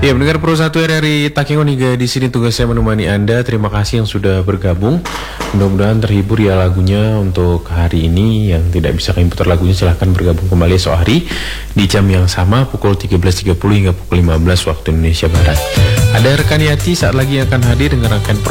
Ya, mendengar Pro 1 RRI Takengon hingga di sini tugas saya menemani Anda. Terima kasih yang sudah bergabung. Mudah-mudahan terhibur ya lagunya untuk hari ini. Yang tidak bisa kami putar lagunya silahkan bergabung kembali esok hari di jam yang sama pukul 13.30 hingga pukul 15 waktu Indonesia Barat. Ada rekan Yati saat lagi yang akan hadir dengan rangkaian program